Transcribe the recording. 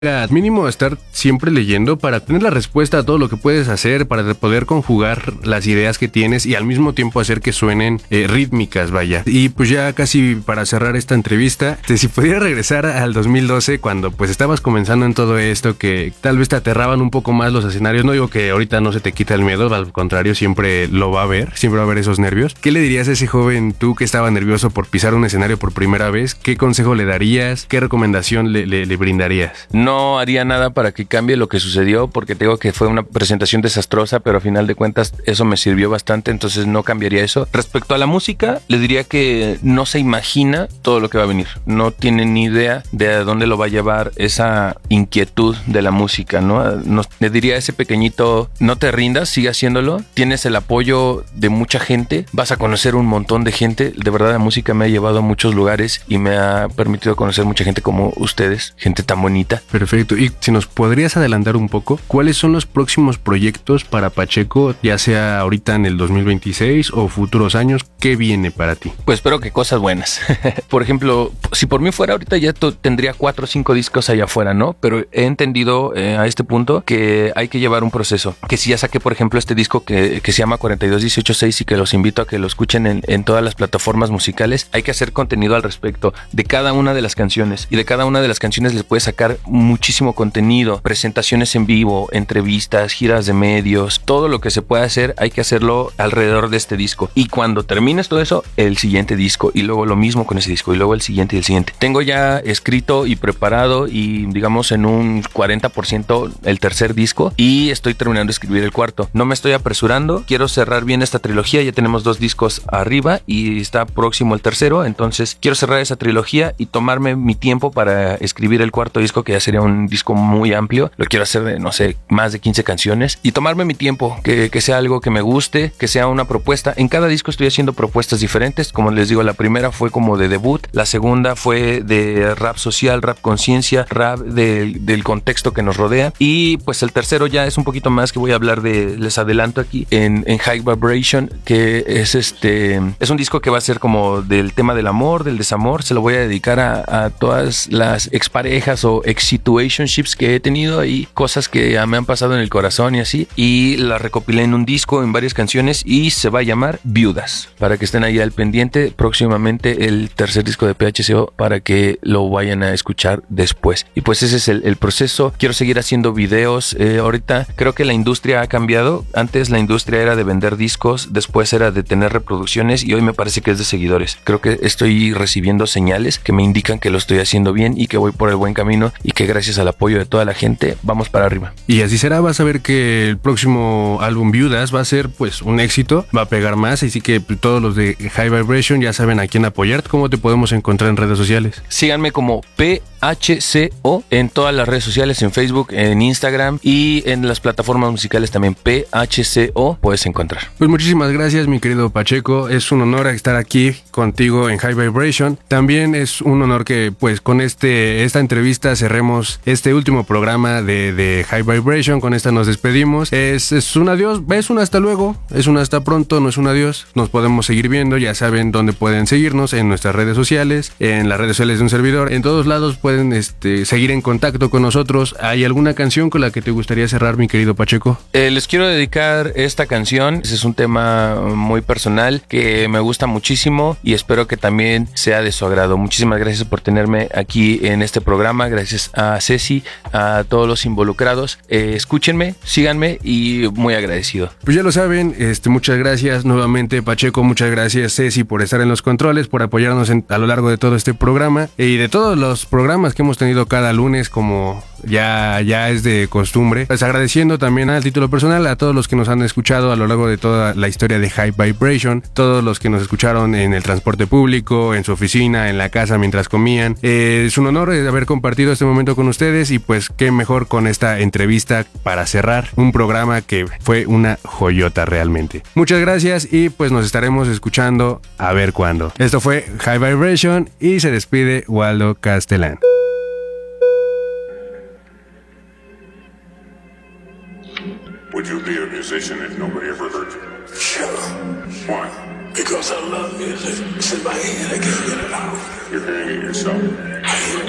mínimo estar siempre leyendo para tener la respuesta a todo lo que puedes hacer, para poder conjugar las ideas que tienes y al mismo tiempo hacer que suenen rítmicas, vaya. Y pues ya casi para cerrar esta entrevista, si pudiera regresar al 2012 cuando pues estabas comenzando en todo esto, que tal vez te aterraban un poco más los escenarios, no digo que ahorita no se te quita el miedo, al contrario, siempre lo va a haber, siempre va a haber esos nervios. ¿Qué le dirías a ese joven tú que estaba nervioso por pisar un escenario por primera vez? ¿Qué consejo le darías? ¿Qué recomendación le brindarías? No haría nada para que cambie lo que sucedió, porque te digo que fue una presentación desastrosa, pero a final de cuentas eso me sirvió bastante, entonces no cambiaría eso. Respecto a la música, le diría que no se imagina todo lo que va a venir, no tiene ni idea de a dónde lo va a llevar esa inquietud de la música, ¿no? Le diría a ese pequeñito, no te rindas, sigue haciéndolo, tienes el apoyo de mucha gente, vas a conocer un montón de gente, de verdad la música me ha llevado a muchos lugares y me ha permitido conocer mucha gente como ustedes, gente tan bonita. Perfecto. Y si nos podrías adelantar un poco, ¿cuáles son los próximos proyectos para Pacheco, ya sea ahorita en el 2026 o futuros años? ¿Qué viene para ti? Pues espero que cosas buenas. Por ejemplo, si por mí fuera ahorita ya tendría 4 o 5 discos allá afuera, ¿no? Pero he entendido a este punto que hay que llevar un proceso. Que si ya saqué, por ejemplo, este disco que se llama 42186 y que los invito a que lo escuchen en todas las plataformas musicales, hay que hacer contenido al respecto de cada una de las canciones. Y de cada una de las canciones les puedes sacar muchísimo contenido, presentaciones en vivo, entrevistas, giras de medios, todo lo que se pueda hacer, hay que hacerlo alrededor de este disco. Y cuando termines todo eso, el siguiente disco, y luego lo mismo con ese disco, y luego el siguiente y el siguiente. Tengo ya escrito y preparado y digamos en un 40% el tercer disco y estoy terminando de escribir el cuarto. No me estoy apresurando, quiero cerrar bien esta trilogía, ya tenemos 2 discos arriba y está próximo el tercero, entonces quiero cerrar esa trilogía y tomarme mi tiempo para escribir el cuarto disco, que ya sería un disco muy amplio, lo quiero hacer de, no sé, más de 15 canciones y tomarme mi tiempo, que sea algo que me guste, que sea una propuesta. En cada disco estoy haciendo propuestas diferentes, como les digo, la primera fue como de debut, la segunda fue de rap social, rap conciencia, rap del contexto que nos rodea y pues el tercero ya es un poquito más, que voy a hablar de, les adelanto aquí, en High Vibration, que es un disco que va a ser como del tema del amor, del desamor, se lo voy a dedicar a todas las exparejas o ex-situationships que he tenido ahí, cosas que me han pasado en el corazón y así, y la recopilé en un disco, en varias canciones, y se va a llamar Viudas, para que estén ahí al pendiente. Próximamente el tercer disco de PHCO para que lo vayan a escuchar después. Y pues ese es el proceso. Quiero seguir haciendo videos. Ahorita creo que la industria ha cambiado. Antes la industria era de vender discos, después era de tener reproducciones y hoy me parece que es de seguidores. Creo que estoy recibiendo señales que me indican que lo estoy haciendo bien y que voy por el buen camino y que gracias al apoyo de toda la gente vamos para arriba. Y así será, vas a ver que el próximo álbum Viudas va a ser pues un éxito, va a pegar más, así que todos los de High Vibration ya saben a quién apoyar. ¿Cómo te podemos encontrar en redes sociales? Síganme como PHCO en todas las redes sociales, en Facebook, en Instagram y en las plataformas musicales también. PHCO puedes encontrar. Pues muchísimas gracias, mi querido Pacheco, es un honor estar aquí contigo en High Vibration. También es un honor que pues con esta entrevista cerremos este último programa de High Vibration. Con esta nos despedimos. Es un adiós, es un hasta luego, es un hasta pronto, no es un adiós. Nos podemos seguir viendo, ya saben dónde pueden seguirnos, en nuestras redes sociales, en las redes sociales de un servidor, en todos lados pueden seguir en contacto con nosotros. ¿Hay alguna canción con la que te gustaría cerrar, mi querido Pacheco? Les quiero dedicar esta canción. Ese es un tema muy personal que me gusta muchísimo y espero que también sea de su agrado. Muchísimas gracias por tenerme aquí en este programa. Gracias a Ceci, a todos los involucrados. Escúchenme, síganme y muy agradecido. Pues ya lo saben, muchas gracias nuevamente, Pacheco. Muchas gracias, Ceci, por estar en los controles, por apoyarnos a lo largo de todo este programa y de todos los programas que hemos tenido cada lunes, como ya es de costumbre. Pues agradeciendo también al título personal a todos los que nos han escuchado a lo largo de toda la historia de High Vibration, todos los que nos escucharon en el transporte público, en su oficina, en la casa mientras comían. Es un honor haber compartido este momento con ustedes y pues qué mejor con esta entrevista para cerrar un programa que fue una joyota realmente. Muchas gracias y pues nos estaremos escuchando a ver cuándo. Esto fue High Vibration y se despide Waldo Castellán. Would you be a musician if nobody ever heard you? Sure. Why? Because I love music. It's in my head. I can't get it out. You're hearing it yourself. I hear